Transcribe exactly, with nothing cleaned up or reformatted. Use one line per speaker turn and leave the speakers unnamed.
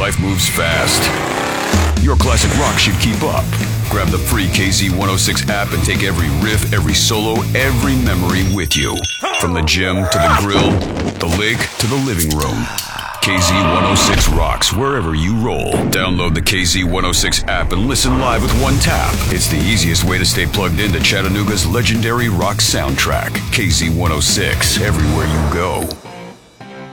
life moves fast, your classic rock should keep up. Grab the free K Z one oh six app and take every riff, every solo, every memory with you. From the gym to the grill, the lake to the living room. K Z one oh six rocks wherever you roll. Download the K Z one oh six app and listen live with one tap. It's the easiest way to stay plugged into Chattanooga's legendary rock soundtrack. K Z one oh six, everywhere you go.